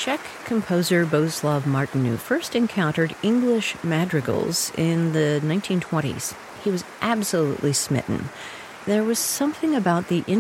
Czech composer Bohuslav Martinu first encountered English madrigals in the 1920s. He was absolutely smitten. There was something about the